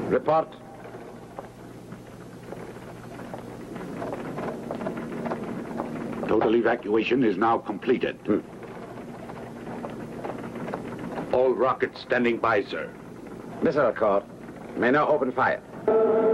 Report. Total evacuation is now completed. All rockets standing by, sir. Missile Corps may now open fire.